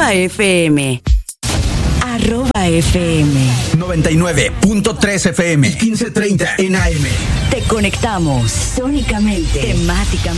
@FM. @FM. 99.3 FM y 1530 en AM. Te conectamos sónicamente, temáticamente.